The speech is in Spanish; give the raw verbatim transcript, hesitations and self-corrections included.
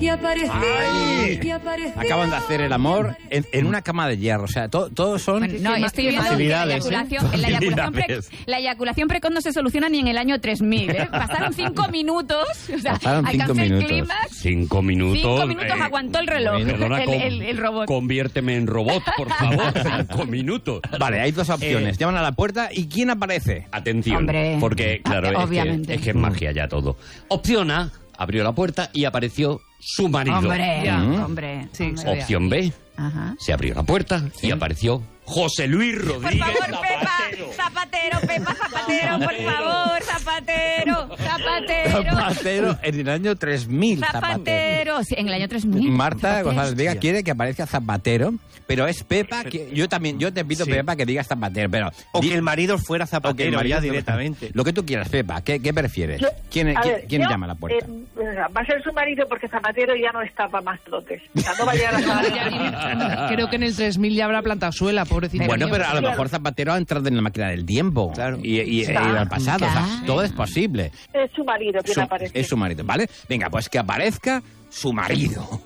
Y apareció, Ay. y apareció. Acaban de hacer el amor en, en una cama de hierro. O sea, to, todos son... Bueno, no, qué estoy viendo que la facilidades, eyaculación, ¿eh? la, eyaculación pre, Facilidades. la eyaculación precoz no se soluciona ni en el año tres mil, ¿eh? Pasaron cinco minutos, o sea, Pasaron cinco alcancé el minutos. clímax. Cinco minutos. Cinco minutos eh, aguantó el reloj, perdona, el, con- el- el robot. Conviérteme en robot, por favor. Cinco minutos. Vale, hay dos opciones. Eh, Llaman a la puerta y ¿quién aparece? Atención, Hombre. porque claro, es que, Obviamente. es que es magia ya todo. Opción A, abrió la puerta y apareció su marido. Hombre, Mm. hombre. Sí, hombre. se vea. Opción B, Ajá. se abrió la puerta y apareció José Luis Por Rodríguez favor, Pepa, Zapatero. Zapatero, Pepa, Zapatero, por favor, Zapatero, Zapatero, Zapatero en el año tres mil. Zapatero. Zapatero. Sí, en el año tres mil. Marta Zapatero. González Vega quiere que aparezca Zapatero, pero es Pepa que yo también yo te pido Sí. Pepa que digas Zapatero, pero O di- que el marido fuera o que el zapatero marido- ya directamente. Lo que tú quieras, Pepa, ¿qué, qué prefieres? Yo- ¿Quién, a quién- ver, quién yo, llama a la puerta? eh, va a ser su marido porque Zapatero ya no está para más trotes. O sea, no va a llegar a Ya, creo que en el tres mil ya habrá plantado suela, pobrecito. Bueno, mío. pero a lo mejor Zapatero ha entrado en la máquina del tiempo. Claro. Y, y, y Claro. ir al pasado. O sea, Claro. todo es posible. Es su marido quien Su- aparece. es su marido, ¿vale? Venga, pues que aparezca su marido.